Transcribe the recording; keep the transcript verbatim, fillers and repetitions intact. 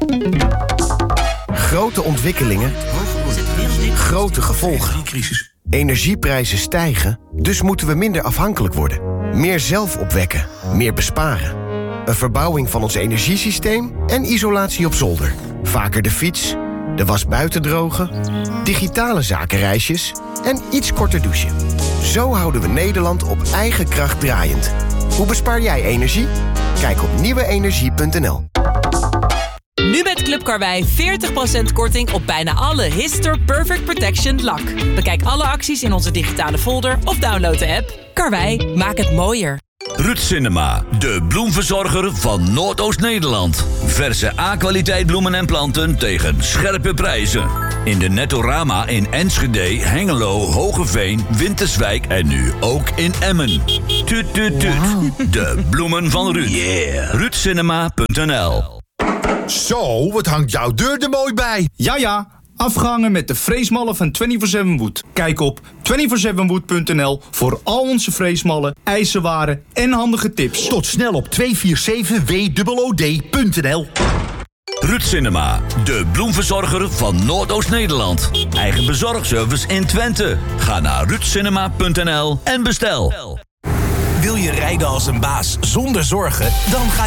Grote ontwikkelingen, grote gevolgen. Energieprijzen stijgen, dus moeten we minder afhankelijk worden. Meer zelf opwekken, meer besparen. Een verbouwing van ons energiesysteem en isolatie op zolder. Vaker de fiets, de was buiten drogen, digitale zakenreisjes en iets korter douchen. Zo houden we Nederland op eigen kracht draaiend. Hoe bespaar jij energie? Kijk op nieuwe energie punt n l. Nu met Club Karwei veertig procent korting op bijna alle Histor Perfect Protection lak. Bekijk alle acties in onze digitale folder of download de app. Karwei, maak het mooier. Ruud Cinema, de bloemverzorger van Noordoost-Nederland. Verse A-kwaliteit bloemen en planten tegen scherpe prijzen. In de Nettorama in Enschede, Hengelo, Hogeveen, Winterswijk en nu ook in Emmen. Tuut, tuut, tuut. Wow. De bloemen van Ruud. Yeah. ruud cinema punt n l. Zo, wat hangt jouw deur er mooi bij. Ja, ja. Afgehangen met de freesmallen van vierentwintig zeven Wood. Kijk op vierentwintig zeven wood punt n l voor al onze freesmallen, ijzerwaren en handige tips. Tot snel op tweehonderdzevenenveertig w o o d punt n l. Ruud Cinema, de bloemverzorger van Noordoost-Nederland. Eigen bezorgservice in Twente. Ga naar ruud cinema punt n l en bestel. Wil je rijden als een baas zonder zorgen? Dan ga